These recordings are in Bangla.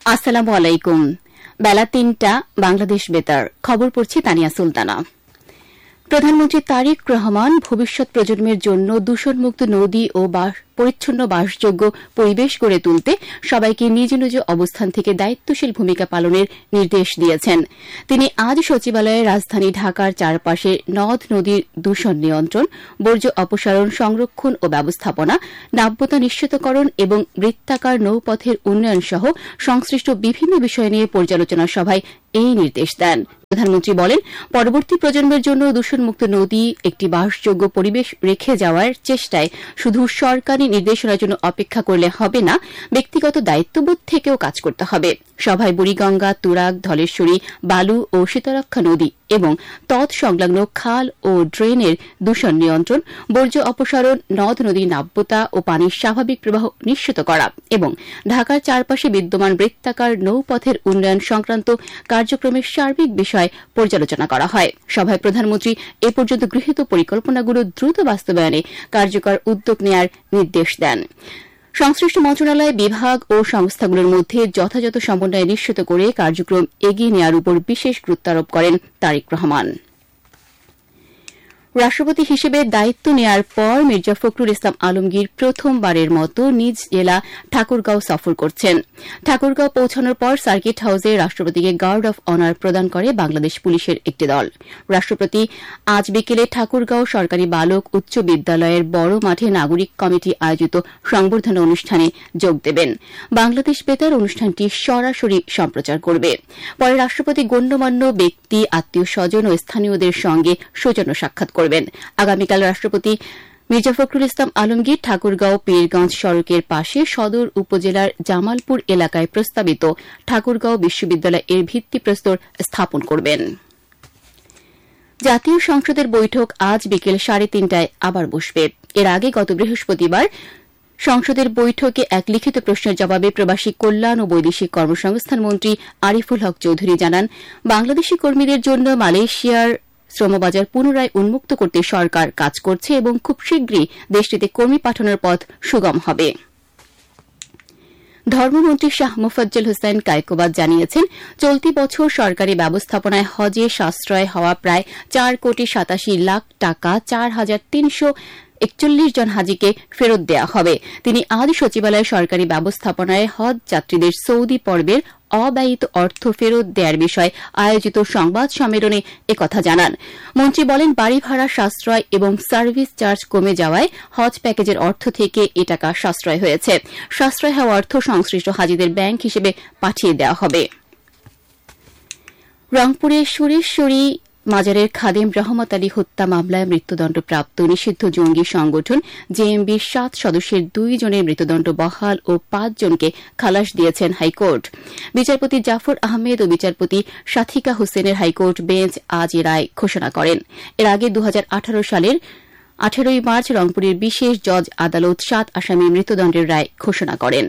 আসসালামু আলাইকুম। বেলা ৩টা, বাংলাদেশ বেতার। খবর পড়ছি তানিয়া সুলতানা। প্রধানমন্ত্রী তারেক রহমান ভবিষ্যৎ প্রজন্মের জন্য দূষণমুক্ত নদী ও পরিচ্ছন্ন বাসযোগ্য পরিবেশ গড়ে তুলতে সবাইকে নিজ নিজ অবস্থান থেকে দায়িত্বশীল ভূমিকা পালনের নির্দেশ দিয়েছেন। তিনি আজ সচিবালয়ে রাজধানী ঢাকার চারপাশে নদ নদীর দূষণ নিয়ন্ত্রণ, বর্জ্য অপসারণ, সংরক্ষণ ও ব্যবস্থাপনা, নাব্যতা নিশ্চিতকরণ এবং বৃত্তাকার নৌপথের উন্নয়ন সহ সংশ্লিষ্ট বিভিন্ন বিষয় নিয়ে পর্যালোচনা সভায় এই নির্দেশ দেন। প্রধানমন্ত্রী বলেন, পরবর্তী প্রজন্মের জন্য দূষণমুক্ত নদী, একটি বাসযোগ্য পরিবেশ রেখে যাওয়ার চেষ্টায় শুধু সরকারি নির্দেশনার জন্য অপেক্ষা করলে হবে না, ব্যক্তিগত দায়িত্ববোধ থেকেও কাজ করতে হবে। সভায় বুড়িগঙ্গা, তুরাগ, ধলেশ্বরী, বালু ও শীতলক্ষ্যা নদী এবং তৎসংলগ্ন খাল ও ড্রেনের দূষণ নিয়ন্ত্রণ, বর্জ্য অপসারণ, নদ নদীর নাব্যতা ও পানির স্বাভাবিক প্রবাহ নিশ্চিত করা এবং ঢাকার চারপাশে বিদ্যমান বৃত্তাকার নৌপথের উন্নয়ন সংক্রান্ত কার্যক্রমের সার্বিক বিষয় পর্যালোচনা করা হয়। সভায় প্রধানমন্ত্রী এ পর্যন্ত গৃহীত পরিকল্পনাগুলো দ্রুত বাস্তবায়নে কার্যকর উদ্যোগ নেওয়ার নির্দেশ দেন। সংশ্লিষ্ট মন্ত্রণালয়, বিভাগ ও সংস্থাগুলোর মধ্যে যথাযথ সমন্বয় নিশ্চিত করে কার্যক্রম এগিয়ে নেওয়ার উপর বিশেষ গুরুত্ব আরোপ করেন তারেক রহমান। রাষ্ট্রপতি হিসেবে দায়িত্ব নেওয়ার পর মির্জা ফখরুল ইসলাম আলমগীর প্রথমবারের মতো নিজ জেলা ঠাকুরগাঁও সফর করছেন। ঠাকুরগাঁও পৌঁছানোর পর সার্কিট হাউসে রাষ্ট্রপতিকে গার্ড অব অনার প্রদান করে বাংলাদেশ পুলিশের একটি দল। রাষ্ট্রপতি আজ বিকেলে ঠাকুরগাঁও সরকারি বালক উচ্চ বিদ্যালয়ের বড় মাঠে নাগরিক কমিটি আয়োজিত সংবর্ধনা অনুষ্ঠানে যোগ দেবেন। বাংলাদেশ বেতার অনুষ্ঠানটি সরাসরি সম্প্রচার করবে। পরে রাষ্ট্রপতি গণ্যমান্য ব্যক্তি, আত্মীয় স্বজন ও স্থানীয়দের সঙ্গে সৌজন্য সাক্ষাৎ করবেন। আগামীকাল রাষ্ট্রপতি মির্জা ফখরুল ইসলাম আলমগীর ঠাকুরগাঁও পীরগঞ্জ সড়কের পাশে সদর উপজেলার জামালপুর এলাকায় প্রস্তাবিত ঠাকুরগাঁও বিশ্ববিদ্যালয় এর ভিত্তিপ্রস্তর স্থাপন করবেন। জাতীয় সংসদের বৈঠক আজ বিকেল ৩:৩০টায় আবার বসবে। এর আগে গত বৃহস্পতিবার সংসদের বৈঠকে এক লিখিত প্রশ্নের জবাবে প্রবাসী কল্যাণ ও বৈদেশিক কর্মসংস্থান মন্ত্রী আরিফুল হক চৌধুরী জানান, বাংলাদেশি কর্মীদের জন্য মালয়েশিয়ার শ্রমবাজার পুনরায় উন্মুক্ত করতে সরকার কাজ করছে এবং খুব শীঘ্রই দেশটিতে কর্মী পাঠানোর পথ সুগম হবে। ধর্মমন্ত্রী শাহ মোফাজ্জল হোসেন কায়কোবাদ জানিয়েছেন, চলতি বছর সরকারি ব্যবস্থাপনায় হজে সাশ্রয় হওয়া প্রায় 4,87,00,000 টাকা 4,341 জন হাজিকে ফেরত দেওয়া হবে। তিনি আজ সচিবালয়ে সরকারি ব্যবস্থাপনায় হজ যাত্রীদের সৌদি পর্বের অব্যয়িত অর্থ ফেরত দেওয়ার বিষয়ে আয়োজিত সংবাদ সম্মেলনে একথা জানান। মন্ত্রী বলেন, বাড়ি ভাড়া সাশ্রয় এবং সার্ভিস চার্জ কমে যাওয়ায় হজ প্যাকেজের অর্থ থেকে এ টাকা সাশ্রয় হয়েছে। সাশ্রয় হওয়া অর্থ সংশ্লিষ্ট হাজিদের ব্যাংক হিসেবে পাঠিয়ে দেওয়া হবে। রংপুরের সুরেশ্বরী মাজারের খাদেম রহমত আলী হত্যা মামলায় মৃত্যুদণ্ডপ্রাপ্ত নিষিদ্ধ জঙ্গি সংগঠন জেএমবির 7 সদস্যের 2 জনের মৃত্যুদণ্ড বহাল ও 5 জনকে খালাস দিয়েছেন হাইকোর্ট। বিচারপতি জাফর আহমেদ ও বিচারপতি সাথিকা হোসেনের হাইকোর্ট বেঞ্চ আজ এ রায় ঘোষণা করেন। এর আগে 2018 সালের 18 মার্চ রংপুরের বিশেষ জজ আদালত 7 আসামির মৃত্যুদণ্ডের রায় ঘোষণা করেন।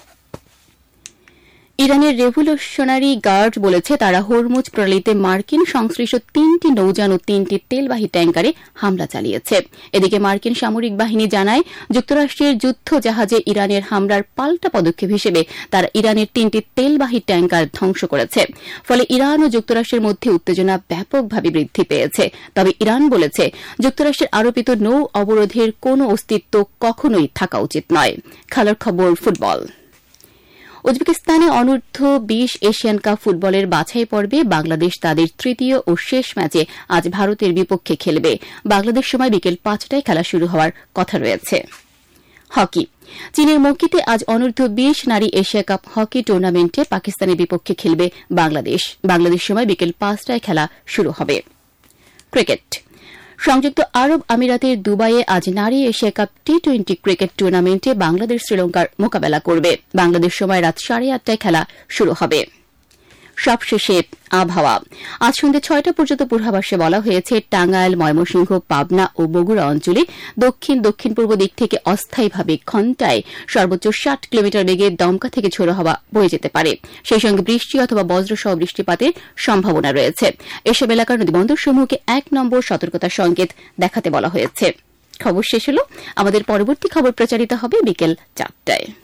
ইরানের রেভলিউশনারি গার্ড বলেছে, তারা হরমুজ প্রণালীতে মার্কিন সংশ্লিষ্ট 3টি নৌযান ও 3টি তেলবাহী ট্যাঙ্কারে হামলা চালিয়েছে। এদিকে মার্কিন সামরিক বাহিনী জানায়, যুক্তরাষ্ট্রের যুদ্ধ জাহাজে ইরানের হামলার পাল্টা পদক্ষেপ হিসেবে তারা ইরানের 3টি তেলবাহী ট্যাঙ্কার ধ্বংস করেছে। ফলে ইরান ও যুক্তরাষ্ট্রের মধ্যে উত্তেজনা ব্যাপকভাবে বৃদ্ধি পেয়েছে। তবে ইরান বলেছে, যুক্তরাষ্ট্রের আরোপিত নৌ অবরোধের কোনো অস্তিত্ব কখনোই থাকা উচিত নয়। খেলার খবর ফুটবল। উজবেকিস্তানে অনূর্ধ্ব-20 এশিয়ান কাপ ফুটবলের বাছাই পর্বে বাংলাদেশ তাদের তৃতীয় ও শেষ ম্যাচে আজ ভারতের বিপক্ষে খেলবে। বাংলাদেশ সময় বিকেল 5টায় খেলা শুরু হওয়ার কথা রয়েছে। হকি। চীনের মকিতে আজ অনূর্ধ্ব-20 নারী এশিয়া কাপ হকি টুর্নামেন্টে পাকিস্তানের বিপক্ষে খেলবে বাংলাদেশ। বাংলাদেশ সময় বিকেল 5টায় খেলা শুরু হবে। ক্রিকেট। সংযুক্ত আরব আমিরাতের দুবাইয়ে আজ নারী এশিয়া কাপ টি-20 ক্রিকেট টুর্নামেন্টে বাংলাদেশ শ্রীলঙ্কার মোকাবেলা করবে। বাংলাদেশ সময় রাত 8:30টায় খেলা শুরু হবে। সবশেষে আবহাওয়া। আজ সন্ধ্যে 6টা পর্যন্ত পূর্বাভাসে বলা হয়েছে, টাঙ্গাইল, ময়মনসিংহ, পাবনা ও বগুড়া অঞ্চলে দক্ষিণ দক্ষিণ-পূর্ব দিক থেকে অস্থায়ীভাবে ঘণ্টায় সর্বোচ্চ 60 কিলোমিটার বেগে দমকা থেকে ঝোড়ো হাওয়া বয়ে যেতে পারে। সেই সঙ্গে বৃষ্টি অথবা বজ্রসহ বৃষ্টিপাতের সম্ভাবনা রয়েছে। এসব এলাকার নদীবন্দরসমূহকে 1 নম্বর সতর্কতা সংকেত দেখাতে বলা হয়েছে। খবর শেষ হল। আমাদের পরবর্তী খবর প্রচারিত হবে বিকেল 4টায়।